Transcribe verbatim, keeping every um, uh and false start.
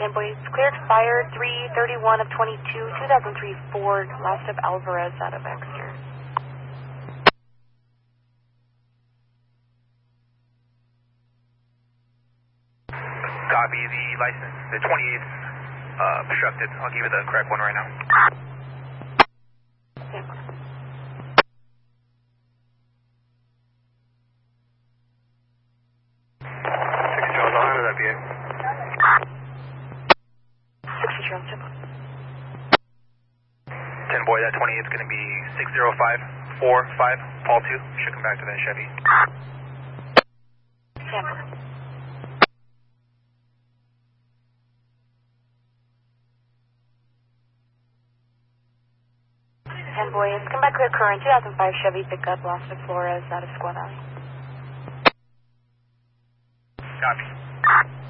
ten boy, it's clear expired three thirty-one of twenty-two, two thousand three Ford, last of Alvarez out of Exeter. Copy the license. The twenty-eighth uh, obstructed. I'll give you the correct one right now. ten boy. six Jones, I'll handle that for you. sixty Jones, ten boy. ten boy, that twenty-eight is going to be six zero five four five, Paul two. Should come back to that Chevy. ten boy. ten boy, it's come back clear current, two thousand five Chevy pickup, Las Vegas, Flores, out of Squaw Valley. Copy.